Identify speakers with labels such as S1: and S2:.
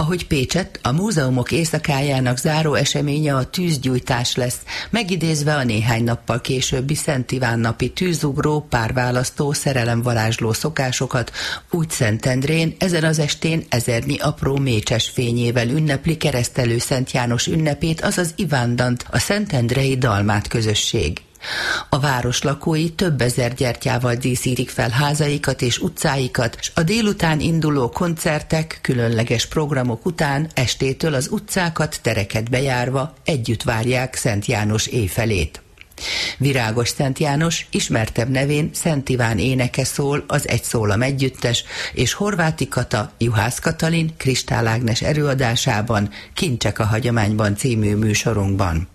S1: Ahogy Pécsett, a múzeumok éjszakájának záró eseménye a tűzgyújtás lesz, megidézve a néhány nappal későbbi Szent Iván napi tűzugró, párválasztó, szerelemvarázsló szokásokat, úgy Szentendrén ezen az estén ezernyi apró mécses fényével ünnepli Keresztelő Szent János ünnepét, azaz Ivándant, a szentendrei dalmát közösség. A város lakói több ezer gyertyával díszítik fel házaikat és utcáikat, s a délután induló koncertek, különleges programok után estétől az utcákat, tereket bejárva együtt várják Szent János éjfelét. Virágos Szent János ismertebb nevén Szent Iván éneke szól az Egy szólam együttes, és Horváthi Kata, Juhász Katalin, Kristál Ágnes előadásában, Kincsek a hagyományban című műsorunkban.